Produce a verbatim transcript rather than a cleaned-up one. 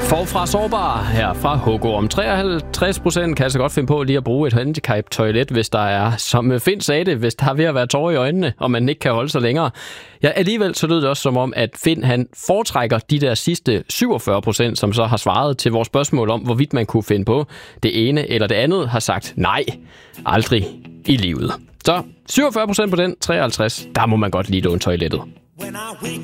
Forfra sårbar her fra Hugo. treoghalvtreds procent kan altså godt finde på lige at bruge et handicap-toilet, hvis der er, som Finn sagde det, hvis der er ved at være tårer i øjnene, og man ikke kan holde sig længere. Ja, alligevel så lød det også som om, at Finn han foretrækker de der sidste syvogfyrre procent, som så har svaret til vores spørgsmål om, hvorvidt man kunne finde på det ene eller det andet, har sagt nej, aldrig i livet. Så syvogfyrre procent på den, treoghalvtreds, der må man godt lige låne toilettet. When I wake